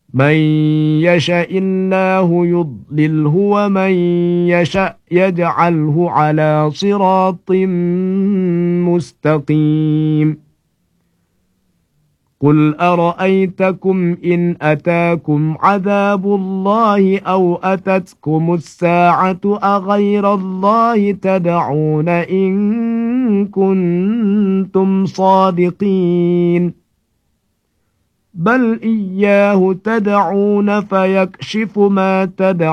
من يشاء الله يضلله ومن يشاء يجعله على صراط مستقيم قل أرأيتكم إن أتاكم عذاب الله أو أتتكم الساعة أغير الله تدعون إن كنتم صادقين بل إياه تدعون فيكشف ما تدعون